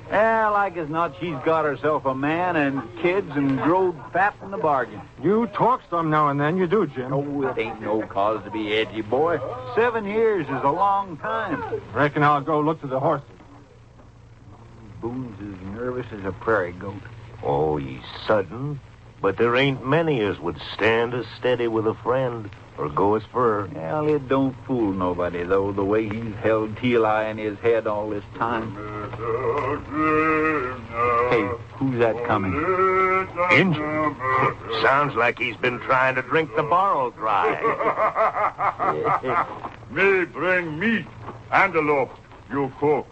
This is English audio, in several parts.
Like as not, she's got herself a man and kids and growed fat in the bargain. You talk some now and then. You do, Jim. Oh, it ain't no cause to be edgy, boy. 7 years is a long time. Reckon I'll go look to the horses. Boone's as nervous as a prairie goat. Oh, he's sudden. But there ain't many as would stand as steady with a friend or go as fur. Well, it don't fool nobody, though, the way he's held Teal Eye in his head all this time. Hey, who's that coming? Injun. Sounds like he's been trying to drink the barrel dry. Me bring meat, antelope, you cook.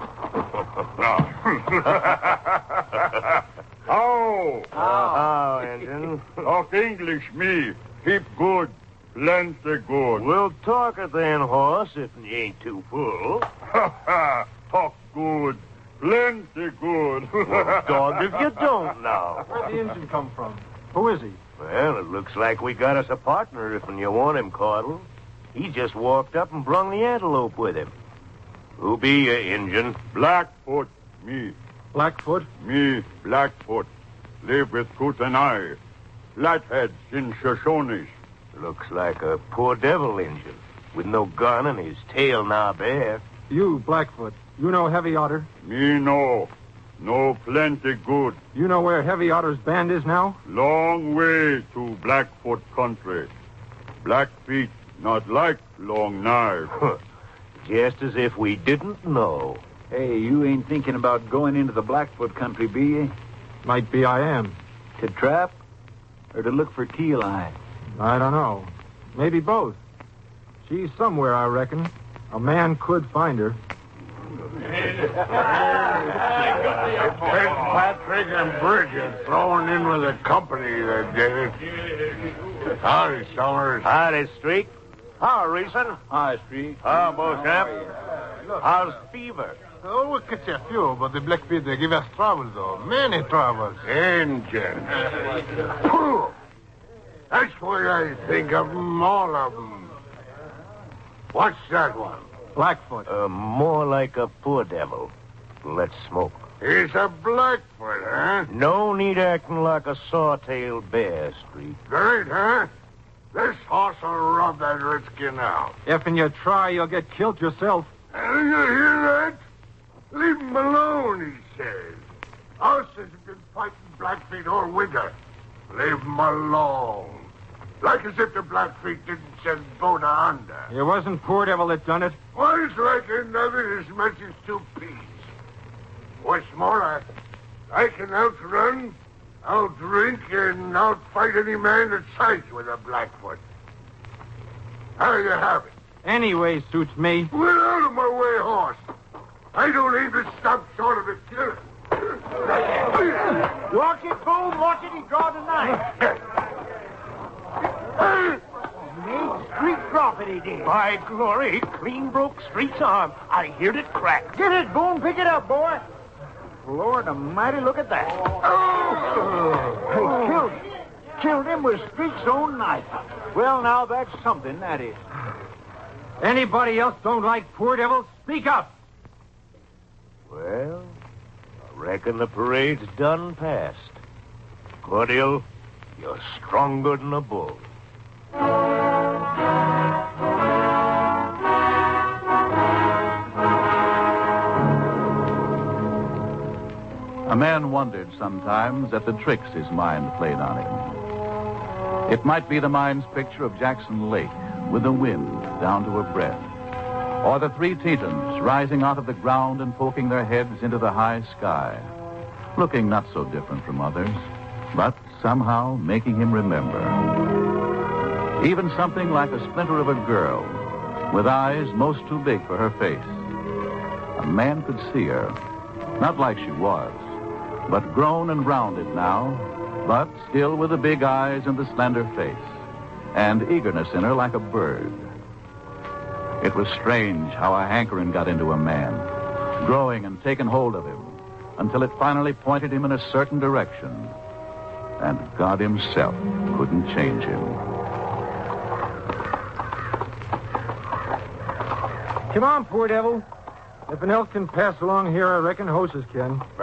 Oh, Injun. Talk English, me. Keep good. Plenty good. We'll talk it then, horse, if you ain't too full. Talk good. Plenty good. Well, dog, if you don't know. Where'd the Injun come from? Who is he? Well, it looks like we got us a partner if you want him, Caudle. He just walked up and brung the antelope with him. Who be you, Injun? Blackfoot, me. Blackfoot? Me, Blackfoot. Live with Tooth and I. Flatheads in Shoshones. Looks like a poor devil Injun, with no gun and his tail now bare. You, Blackfoot. You know Heavy Otter? Me no. No plenty good. You know where Heavy Otter's band is now? Long way to Blackfoot country. Blackfeet not like long knives. Just as if we didn't know. Hey, you ain't thinking about going into the Blackfoot country, be you? Might be I am. To trap or to look for Teal Eye? I don't know. Maybe both. She's somewhere, I reckon. A man could find her. Patrick and Bridget thrown in with the company that did it. Howdy, Summers. Howdy, Streak. How, Reason? Hi, Street. How, Beauchamp? How's fever? Oh, we catch a few, but the Blackfeet, they give us trouble, though. Many troubles. Injun. That's what I think of them, all of them. What's that one? Blackfoot. More like a poor devil. Let's smoke. He's a Blackfoot, huh? No need acting like a saw-tailed bear, Streak. Great, huh? This horse will rub that redskin out. If you try, you'll get killed yourself. You hear that? Leave him alone, he says. Horses have been fighting Blackfeet all winter. Leave him alone. Like as if the Blackfeet didn't send Boda under. It wasn't Poor Devil that done it. One's like another as much as 2 peas. What's more, I can outrun, outdrink, and outfight any man that sides with a Blackfoot. How you have it? Anyway, suits me. Get out of my way, horse. I don't aim to stop short of a killer. Watch it, Boone. Watch it. He draw the knife. Made Streak drop it, he did. By glory, he clean broke Streak's arm. I heard it crack. Get it, Boone. Pick it up, boy. Lord almighty, look at that. Oh! Hey, killed him with Streak's own knife. Well, now, that's something, that is. Anybody else don't like Poor Devil? Speak up. Well, I reckon the parade's done past. Cordial, you're stronger than a bull. A man wondered sometimes at the tricks his mind played on him. It might be the mind's picture of Jackson Lake with the wind down to her breath, or the 3 Tetons rising out of the ground and poking their heads into the high sky, looking not so different from others, but somehow making him remember. Even something like a splinter of a girl, with eyes most too big for her face. A man could see her, not like she was, but grown and rounded now, but still with the big eyes and the slender face, and eagerness in her like a bird. It was strange how a hankering got into a man, growing and taking hold of him, until it finally pointed him in a certain direction, and God himself couldn't change him. Come on, Poor Devil. If an elk can pass along here, I reckon horses can.